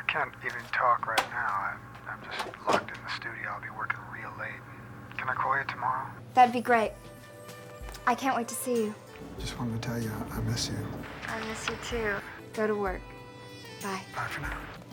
can't even talk right now. I'm just locked in the studio. I'll be working real late. Can I call you tomorrow? That'd be great. I can't wait to see you. Just wanted to tell you I miss you. I miss you too. Go to work. Bye. Bye for now.